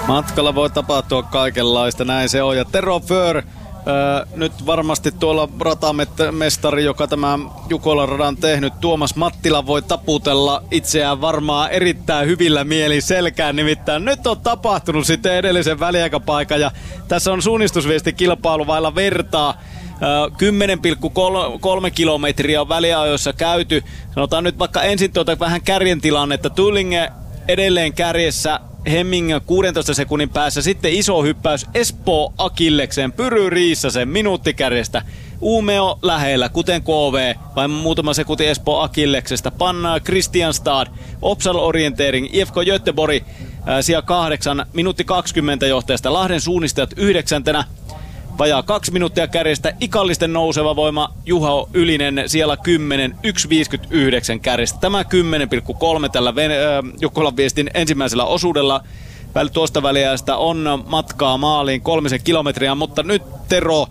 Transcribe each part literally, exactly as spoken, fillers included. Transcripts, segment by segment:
Matkalla voi tapahtua kaikenlaista, näin se on. Ja Tero Föhr, äh, nyt varmasti tuolla ratamestari, joka tämä Jukolan radan tehnyt, Tuomas Mattila voi taputella itseään varmaan erittäin hyvillä mieli selkään. Nimittäin nyt on tapahtunut sitten edellisen väliaikapaikan ja tässä on suunnistusviestikilpailu vailla vertaa. kymmenen pilkku kolme kilometriä on väliajoissa käyty. Sanotaan nyt vaikka ensin tuota vähän kärjen tilannetta. Tullinge edelleen kärjessä, Hemmingen kuudentoista sekunnin päässä. Sitten iso hyppäys Espoo Akillekseen, Pyry Riissasen minuuttikärjestä. Umeå lähellä, kuten K V, vain muutama sekunti Espoo Akilleksesta. Panna Kristianstad, Opsal Orientering, I F K Göteborg sija kahdeksan, minuutti kaksikymmentä johtajasta. Lahden suunnistajat yhdeksäntenä. Vajaa kaksi minuuttia kärjestä. Ikallisten nouseva voima Juha Ylinen siellä kymmenen, yksi viisikymmentäyhdeksän kärjestä. Tämä kymmenen pilkku kolme tällä äh, Jukolan viestin ensimmäisellä osuudella. Tuosta väliästä on matkaa maaliin kolmisen kilometriä, mutta nyt Tero,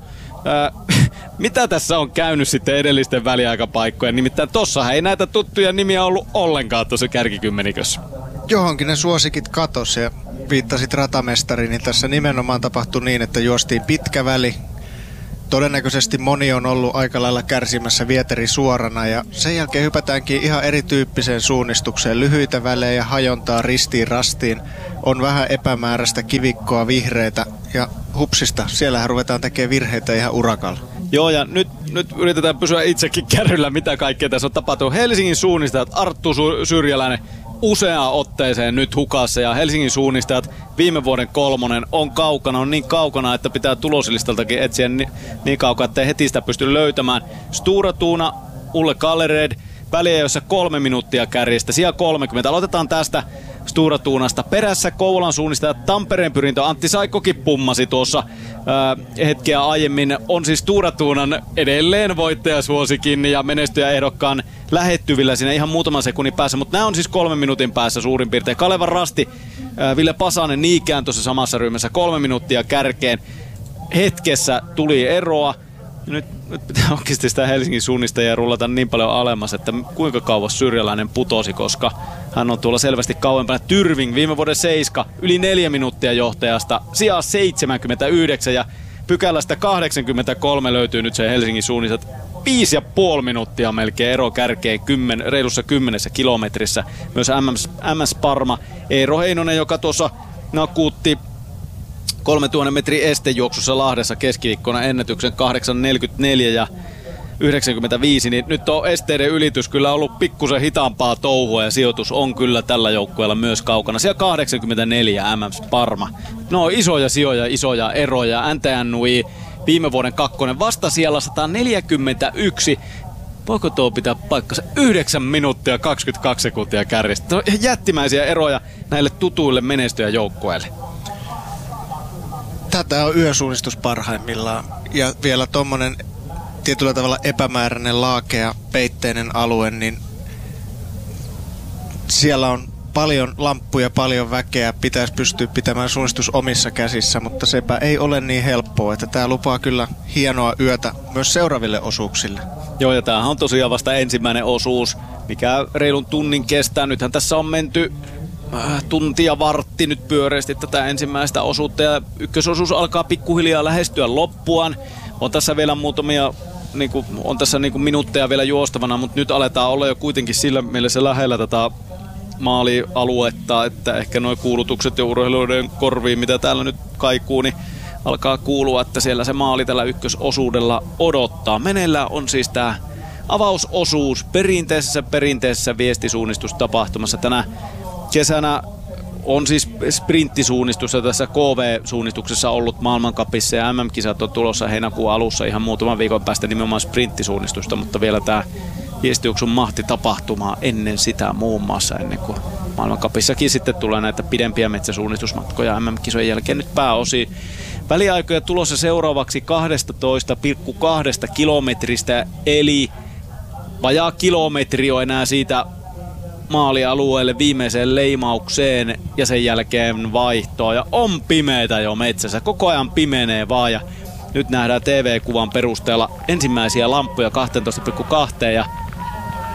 äh, mitä tässä on käynyt sitten edellisten väliaikapaikkojen? Nimittäin tossahan ei näitä tuttuja nimiä ollut ollenkaan tuossa kärkikymmenikössä. Johonkin ne suosikit katosi ja viittasit ratamestariin, niin tässä nimenomaan tapahtui niin, että juostiin pitkä väli. Todennäköisesti moni on ollut aika lailla kärsimässä vieteri suorana ja sen jälkeen hypätäänkin ihan erityyppiseen suunnistukseen. Lyhyitä välejä, hajontaa ristiin rastiin, on vähän epämääräistä kivikkoa, vihreitä ja hupsista. Siellähän ruvetaan tekemään virheitä ihan urakalla. Joo, ja nyt, nyt yritetään pysyä itsekin kärryllä, mitä kaikkea tässä on tapahtunut. Helsingin suunnistajat Arttu Syrjäläinen useaan otteeseen nyt hukassa ja Helsingin suunnistajat viime vuoden kolmonen on kaukana, on niin kaukana, että pitää tuloslistaltakin etsiä niin, niin kaukaa, ettei heti sitä pysty löytämään. Stura Tuuna, Ulle Kallered, väliä jossa kolme minuuttia kärjestä, sija kolmekymmentä. Aloitetaan tästä Stura Tuunasta. Perässä Kouvolan suunnistajat Tampereen pyrintö. Antti Saikkokin pummasi tuossa ää, hetkeä aiemmin. On siis Stura Tuunan edelleen voittajasuosikin ja menestyjäehdokkaan lähettyvillä siinä ihan muutaman sekunnin päässä, mutta nämä on siis kolmen minuutin päässä suurin piirtein. Kalevan Rasti, ää, Ville Pasanen niikään tuossa samassa ryhmässä kolme minuuttia kärkeen. Hetkessä tuli eroa. Nyt, nyt pitää oikeasti sitä Helsingin suunnistajia rullata niin paljon alemmas, että kuinka kauas Syrjäläinen putosi, koska hän on tuolla selvästi kauempana. Tyrving viime vuoden seiska, yli neljä minuuttia johtajasta, sijaa seitsemänkymmentäyhdeksän ja pykälästä kahdeksankymmentäkolme löytyy nyt se Helsingin suunnistajat. Viisi ja puoli minuuttia melkein ero kärkeen kymmen, reilussa kymmenessä kilometrissä. Myös M S Parma, Eero Heinonen, joka tuossa nakuutti kolmetuhatta metrin estejuoksussa Lahdessa keskiviikkona ennätyksen kahdeksan neljäkymmentäneljä ja yhdeksänkymmentäviisi, niin nyt on esteiden ylitys kyllä ollut pikkusen hitaampaa touhua ja sijoitus on kyllä tällä joukkueella myös kaukana. Siellä kahdeksankymmentäneljä M S Parma. No isoja sijoja, isoja eroja. N T N U I viime vuoden kakkonen vasta siellä sata neljäkymmentäyksi. Voiko tuo pitää paikkansa? yhdeksän minuuttia kaksikymmentäkaksi sekuntia kärjestä. No, jättimäisiä eroja näille tutuille menestyjäjoukkueille. Tätä on yösuunnistus parhaimmillaan. Ja vielä tommonen tietyllä tavalla epämääräinen, laakea, peitteinen alue, niin siellä on paljon lamppuja, paljon väkeä, pitäisi pystyä pitämään suunnistus omissa käsissä, mutta sepä ei ole niin helppoa, että tää lupaa kyllä hienoa yötä myös seuraaville osuuksille. Joo, ja tämähän on tosiaan vasta ensimmäinen osuus, mikä reilun tunnin kestää. Nythän tässä on menty äh, tuntia vartti nyt pyöreästi tätä ensimmäistä osuutta, ja ykkösosuus alkaa pikkuhiljaa lähestyä loppuaan. On tässä vielä muutamia, niin kuin, on tässä niin kuin minuutteja vielä juostavana, mutta nyt aletaan olla jo kuitenkin sillä mielessä lähellä tätä maalialuetta, että ehkä nuo kuulutukset ja urheilijoiden korviin, mitä täällä nyt kaikuu, niin alkaa kuulua, että siellä se maali tällä ykkösosuudella odottaa. Meneillään on siis tämä avausosuus perinteisessä perinteisessä viestisuunnistustapahtumassa. Tänä kesänä on siis sprinttisuunnistus ja tässä K V-suunnistuksessa ollut maailmancupissa ja M M-kisat on tulossa heinäkuun alussa ihan muutaman viikon päästä nimenomaan sprinttisuunnistusta, mutta vielä tämä viestijuoksun mahti tapahtumaa ennen sitä muun muassa, ennen kuin maailmancupissakin sitten tulee näitä pidempiä metsäsuunnistusmatkoja M M-kisojen jälkeen nyt pääosin. Väliaikoja tulossa seuraavaksi kaksitoista pilkku kaksi kilometristä, eli vajaa kilometri on enää siitä maalialueelle viimeiseen leimaukseen ja sen jälkeen vaihtoa. Ja on pimeätä jo metsässä, koko ajan pimenee vaan ja nyt nähdään T V-kuvan perusteella ensimmäisiä lamppuja kaksitoista pilkku kaksi ja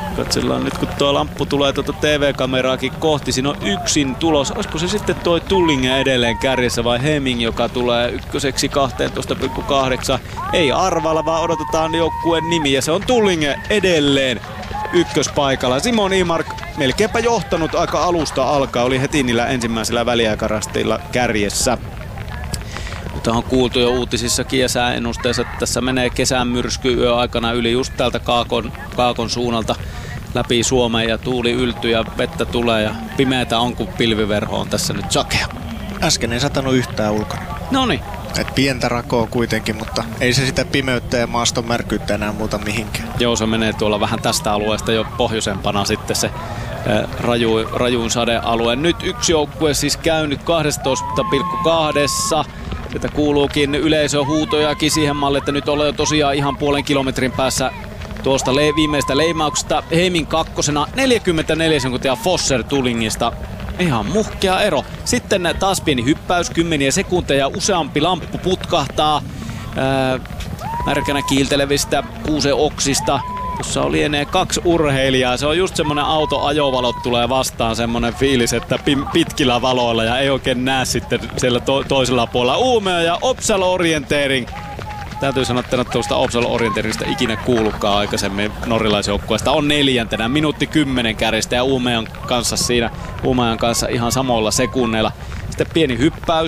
Katsellaan nyt, kun tuo lamppu tulee tuota T V-kameraakin kohti. Siinä on yksin tulos. Olisiko se sitten toi Tullinge edelleen kärjessä vai Heming, joka tulee ykköseksi kaksitoista pilkku kahdeksan? Ei arvalla, vaan odotetaan joukkueen nimi. Ja se on Tullinge edelleen ykköspaikalla. Simon Imark melkeinpä johtanut aika alusta alkaa. Oli heti niillä ensimmäisellä väliaikarastilla kärjessä. Mutta on kuultu jo uutisissakin ja sääennusteessa, että tässä menee kesän myrsky yö aikana yli just täältä Kaakon, Kaakon suunnalta läpi Suomeen ja tuuli yltyy ja vettä tulee ja pimeätä on, kun pilviverho on tässä nyt sakea. Äsken ei satanut yhtään ulkona. Noniin. Et pientä rakoa kuitenkin, mutta ei se sitä pimeyttä ja maaston märkyyttä enää muuta mihinkään. Joo, se menee tuolla vähän tästä alueesta jo pohjoisempana sitten se raju, rajuun sadealue. Nyt yksi joukkue siis käynyt kaksitoista pilkku kaksi. Sieltä kuuluukin yleisöhuutojakin siihen malliin, että nyt ollaan tosiaan ihan puolen kilometrin päässä tuosta le- viimeistä leimauksesta. Heimin kakkosena neljäkymmentäneljä sekuntia Fosser Tullingista. Ihan muhkea ero. Sitten taas pieni hyppäys, kymmeniä sekunteja, useampi lamppu putkahtaa ää, märkänä kiiltelevistä kuusen oksista. Tuossa oli enää kaksi urheilijaa. Se on just semmonen auto-ajovalot tulee vastaan, semmonen fiilis, että pitkillä valoilla ja ei oikein näe sitten siellä to- toisella puolella. Uumea ja Opsal Orienteering. Täytyy sanoa, että en ole tuosta Opsal Orienteeringista ikinä kuullutkaan aikaisemmin norrilaisjoukkueesta. On neljäntenä, minuutti kymmenen kärjestä ja Uumean kanssa siinä, Uumean kanssa ihan samoilla sekunneilla. Sitten pieni hyppäys.